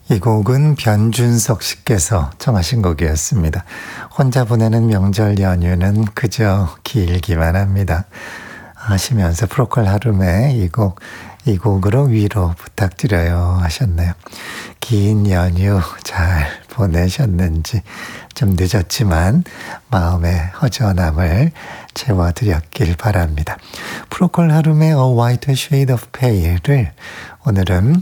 이 곡은 변준석 씨께서 청하신 곡이었습니다. 혼자 보내는 명절 연휴는 그저 길기만 합니다 하시면서 프로콜 하룸의 이 곡으로 위로 부탁드려요 하셨네요. 긴 연휴 잘 보내셨는지 좀 늦었지만 마음의 허전함을 채워드렸길 바랍니다. 프로콜 하룸의 A White Shade of Pale를 오늘은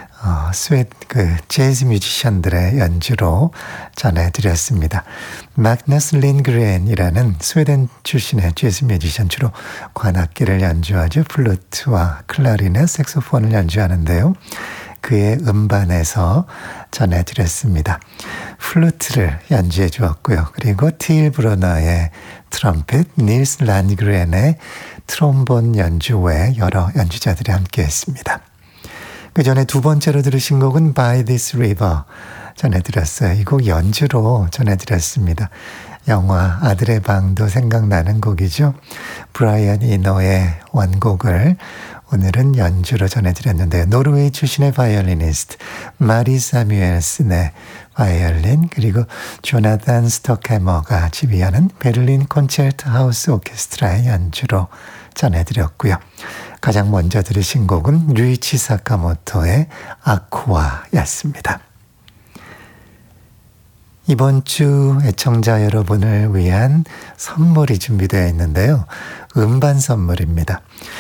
재즈 뮤지션들의 연주로 전해드렸습니다. 마그너스 린그렌이라는 스웨덴 출신의 재즈 뮤지션, 주로 관악기를 연주하죠. 플루트와 클라리넷, 색소폰을 연주하는데요. 그의 음반에서 전해드렸습니다. 플루트를 연주해 주었고요. 그리고 틸 브로너의 트럼펫, 닐스 란그렌의 트롬본 연주 외 여러 연주자들이 함께했습니다. 그 전에 두 번째로 들으신 곡은 By This River 전해드렸어요. 이 곡 연주로 전해드렸습니다. 영화 아들의 방도 생각나는 곡이죠. 브라이언 이노의 원곡을 오늘은 연주로 전해드렸는데요. 노르웨이 출신의 바이올리니스트 마리 사뮤엘슨의 바이올린, 그리고 조나단 스토케머가 지휘하는 베를린 콘체르트 하우스 오케스트라의 연주로 전해드렸고요. 가장 먼저 들으신 곡은 류이치 사카모토의 아쿠아였습니다. 이번 주 애청자 여러분을 위한 선물이 준비되어 있는데요. 음반 선물입니다.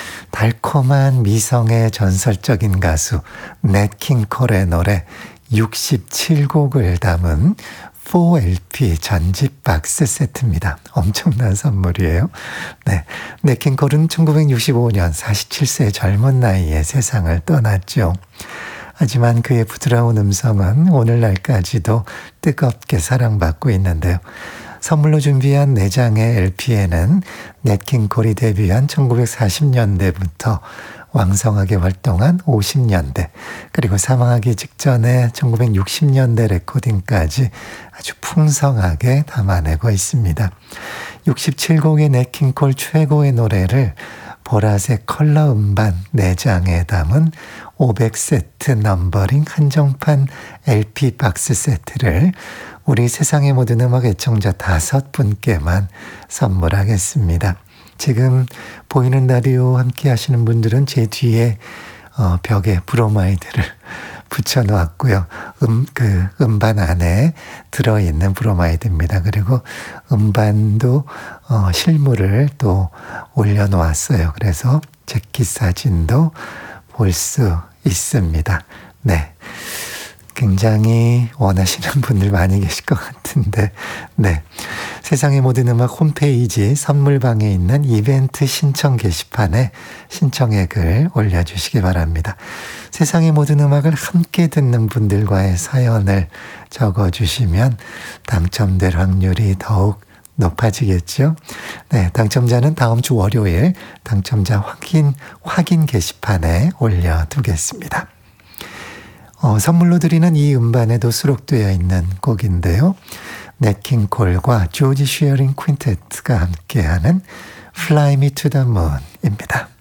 달콤한 미성의 전설적인 가수 넷 킹 콜의 노래 67곡을 담은 4LP 전집 박스 세트입니다. 엄청난 선물이에요. 네, 넷 킹 콜은 1965년 47세의 젊은 나이에 세상을 떠났죠. 하지만 그의 부드러운 음성은 오늘날까지도 뜨겁게 사랑받고 있는데요. 선물로 준비한 4장의 LP에는 넷 킹 콜이 데뷔한 1940년대부터 왕성하게 활동한 50년대, 그리고 사망하기 직전에 1960년대 레코딩까지 아주 풍성하게 담아내고 있습니다. 67곡의 넷 킹 콜 최고의 노래를 보라색 컬러 음반 4장에 담은 500세트 넘버링 한정판 LP 박스 세트를 우리 세상의 모든 음악 애청자 5분께만 선물하겠습니다. 지금 보이는 라디오 함께 하시는 분들은 제 뒤에 벽에 브로마이드를 붙여놓았고요. 음반 안에 들어있는 브로마이드입니다. 그리고 음반도 실물을 또 올려놓았어요. 그래서 재킷 사진도 볼 수 있습니다. 네, 굉장히 원하시는 분들 많이 계실 것 같은데, 네, 세상의 모든 음악 홈페이지 선물방에 있는 이벤트 신청 게시판에 신청의 글 올려주시기 바랍니다. 세상의 모든 음악을 함께 듣는 분들과의 사연을 적어주시면 당첨될 확률이 더욱 높아지겠죠. 네, 당첨자는 다음 주 월요일 당첨자 확인 게시판에 올려두겠습니다. 선물로 드리는 이 음반에도 수록되어 있는 곡인데요. 넷 킹 콜과 조지 쉐어링 퀸테트가 함께하는 Fly Me to the Moon입니다.